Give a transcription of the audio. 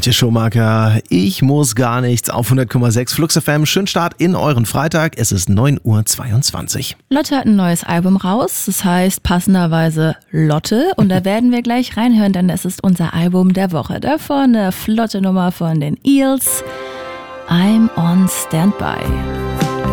Antje Schumacher, ich muss gar nichts auf 100,6 Flux FM. Schönen Start in euren Freitag. Es ist 9:22 Uhr. Lotte hat ein neues Album raus, das heißt passenderweise Lotte. Und da werden wir gleich reinhören, denn das ist unser Album der Woche. Davor eine flotte Nummer von den Eels, I'm on Standby.